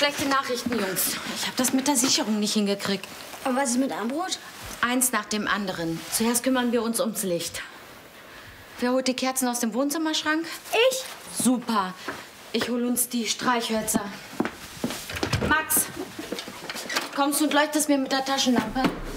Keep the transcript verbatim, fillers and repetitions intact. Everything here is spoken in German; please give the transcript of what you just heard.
schlechte Nachrichten, Jungs. Ich habe das mit der Sicherung nicht hingekriegt. Aber was ist mit Armbrot? Eins nach dem anderen. Zuerst kümmern wir uns ums Licht. Wer holt die Kerzen aus dem Wohnzimmerschrank? Ich. Super. Ich hol uns die Streichhölzer. Max, kommst du und leuchtest mir mit der Taschenlampe?